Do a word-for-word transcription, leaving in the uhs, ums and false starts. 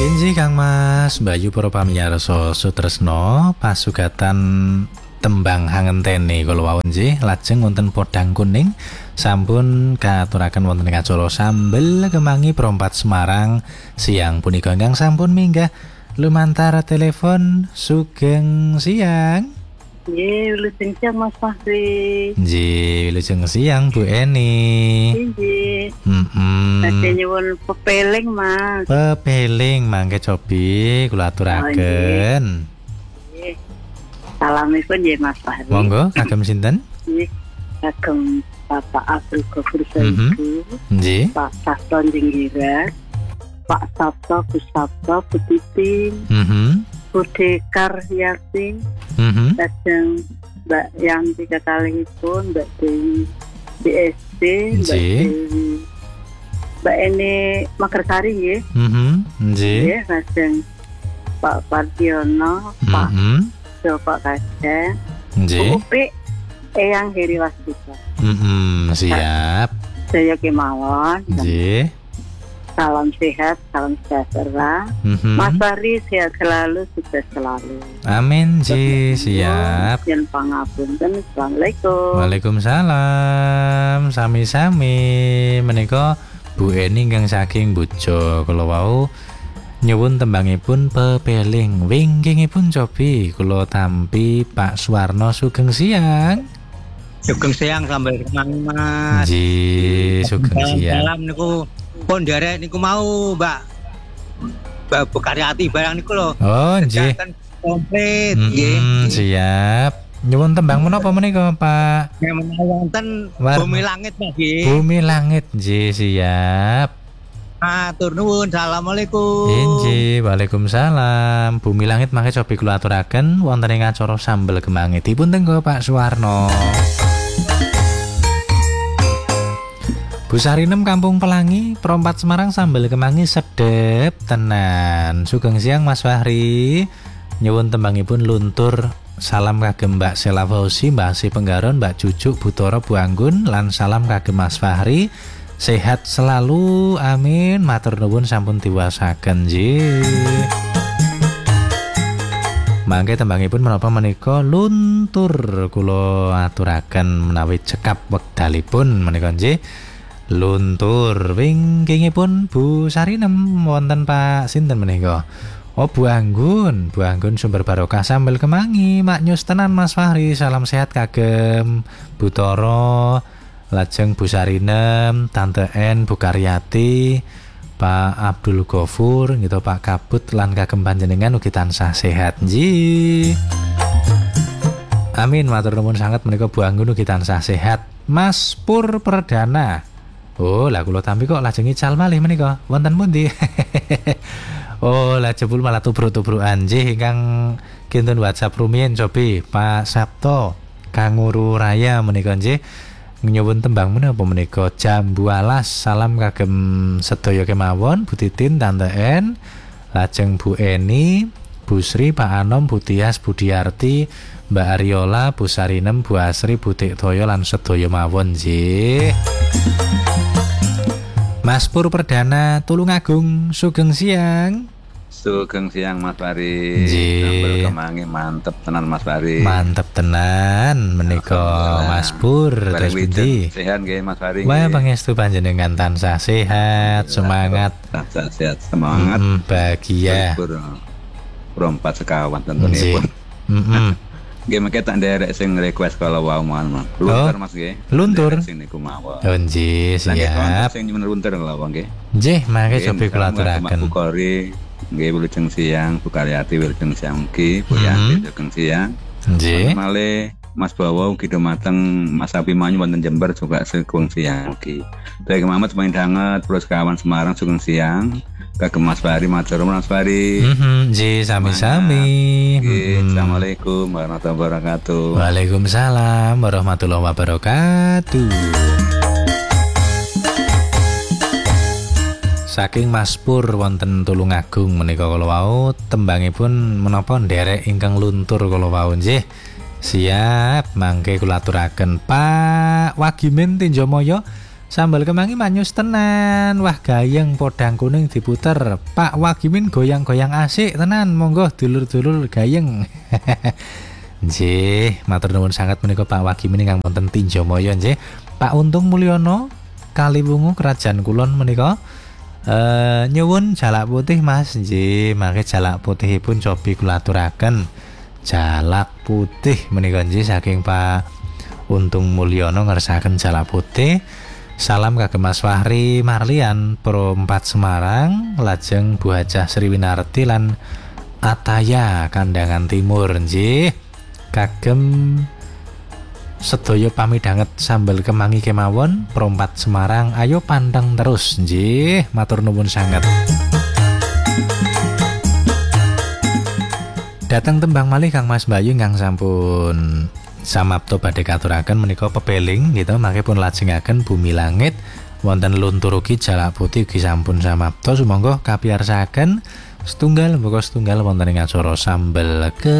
Inji Kang Mas Bayu para pamirsa sutresna pasugatan tembang hangentene kula wau nggih lajeng wonten podang kuning sampun katuraken wonten ing acara sambel kemangi perompat Semarang siang punika ingkang sampun minggah lumantar telepon sugeng siang. Nggih, wilujeng siang Mas Fahri. Nggih, wilujeng siang Bu Eni. Nggih. Heeh. Badhe nyuwun pepeling Mas. Pepeling mangke cobi kula aturaken. Nggih. Salamipun nggih Mas Fahri. Monggo kagem sinten? Nggih. Kagem Bapak Abdul Ghafur Mhm. Saidu, Nggih. Pak Sabto Jenggira, Pak Sabto Bu Sabto Bu Titin, Mhm. Budekar Yati, Mhm. lajeng Mbak Yanti kekalihipun, Mbak Dewi B S D, Mbak Nggih. Dewi, Mbak Eni Magersari nggih. Mhm. Nggih. Nggih, lajeng Pak Partiono, Pak Mhm. Joko Kadang, Nggih. Upik, Eyang Heri Waskita. Mhm. Siap. Saya kemawon. Nggih. Salam sehat, salam sejahtera. Mhm. Mas Fahri sehat selalu, sukses selalu. Amin ji, siap. Yen pangapunten. Assalamualaikum. Waalaikumsalam. Sami-sami menika Bu Eni ingkang saking Bojo kula wau nyuwun tembangipun pepeling wingkingipun cobi kula tampi Pak Suwarno sugeng siang. Sugeng siang sambil kemangi Mas. Ji, sugeng siang. Salam niku pun derek niku mau Mbak Mbak Bukaryati barang niku lho. Oh nggih. Komplit Mm-mm, nggih. siap. Nyuwun tembang menapa menika Pak? Menawi wonten Warna. Bumi Langit Mas nggih. Bumi Langit nggih siap. Matur nuwun. Assalamualaikum. Inji, waalaikumsalam. Bumi Langit mangke cobi kula aturaken wonten ing acara sambel kemangi dipun tenggo Pak Suwarno. Bu Sarinem Kampung Pelangi, Perompat Semarang sambel kemangi sedep tenan. Sugeng siang Mas Fahri. Nyuwun tembangipun luntur. Salam kagem Mbak Sela Fauzi, Mbak Si Penggaron, Mbak Cucuk, Butoro Bu Anggun, lan salam kagem Mas Fahri. Sehat selalu, amin. Matur nuwun sampun diwasaken nggih. Mangke tembangipun menapa menika luntur kula aturaken menawi cekap wekdalipun menika nggih. Luntur wingkingipun Bu Sarinem wonten Pak sinten menika? Oh Bu Anggun, Bu Anggun sumber barokah sambel kemangi. Maknyus tenan Mas Fahri, salam sehat kagem Bu Toro, lajeng Bu Sarinem, Tante En, Bu Karyati, Pak Abdul Ghafur, gitu Pak Kabut lan kagem panjenengan ugi tansah sehat nggih. Amin, matur nuwun sanget menika Bu Anggun ugi tansah sehat. Mas Pur Perdana. Oh, lah kula tampi kok lajeng ical malih menika. Wonten pundi? Oh, lah jebul malah tubruk-tubrukan nggih ingkang kinten WhatsApp rumiyin cobi Pak Sabto Kanguru Raya menika nggih. Nyuwun tembang menapa menika Jambu Alas. Salam kagem sedaya kemawon Bu Titin, Tante En, lajeng Bu Eni, Bu Sri, Pak Anom, Bu Tias, Bu Diarti, Mbak Ariola, Bu Sarinem, Bu Asri, Bu Tiktoyo lan sedaya mawon nggih. Mas Pur Perdana Tulungagung sugeng siang. Sugeng siang Mas Fahri. Nggih. Sambel kemangi mantep tenan Mas Fahri. Mantep tenan menika Mas Pur terus pundi? Sehat nggih Mas Fahri. Wah pangestu panjenengan tansah sehat, semangat, tansah sehat, semangat, mm, bahagia. Perompat sekawan tentunipun. Heeh. Nggih mengke tak nderek sing request kalau wau mawon. Luntur Mas nggih. Luntur. Sing niku mawon. Oh nggih, siap. Sing nyuwun luntur kalau nggih. Nggih, mangke cobi kula aturaken. Bu Kori nggih wilujeng siang, Bu Karyati wilujeng siang ugi, Bu Yanti wilujeng siang. Nggih. Malih Mas Bawa ugi dumateng Mas Abimanyu wonten Jember juga sugeng siang ugi. Baik Muhammad Semangat terus kawan Semarang sugeng siang. Kagem Mas Fahri matur nuwun Mas Fahri. Mhm, nggih sami-sami. Nggih, Mhm. Assalamualaikum warahmatullahi wabarakatuh. Waalaikumsalam warahmatullahi wabarakatuh. Saking Mas Pur wonten Tulungagung menika kala wau tembangipun menapa nderek ingkang luntur kala wau nggih. Siap, mangke kula aturaken Pak Wagimin Tinjomaya Sambal kemangi manyus tenan. Wah gayeng podang kuning diputer. Pak Wagimin goyang-goyang asik tenan. Monggo dulur-dulur gayeng. Nggih, matur nuwun sangat menika Pak Wagimin ingkang wonten Tinjomaya nggih. Pak Untung Mulyono Kaliwungu Kerajaan Kulon menika eh nyuwun jalak putih Mas. Nggih, mangke jalak putihipun cobi kula aturaken. Jalak putih menika nggih saking Pak Untung Mulyono ngersakaken jalak putih. Salam kagem Mas Fahri Marlian Pro empat Semarang, lajeng Bu Hajah Sriwinarti lan Ataya Kandangan Timur nggih. Kagem sedaya pamidhanget sambal kemangi kemawon Pro empat Semarang, ayo panteng terus nggih. Matur nuwun sanget. Dateng tembang malih Kang Mas Bayu ingkang sampun samapta badhe katuraken menika pepeling gitu, mangke pun lajengaken Bumi Langit wonten luntur ugi jalak putih ugi sampun samapta. Sumangga kapiyarsaken setunggal mboko setunggal wonten ing acara sambel ke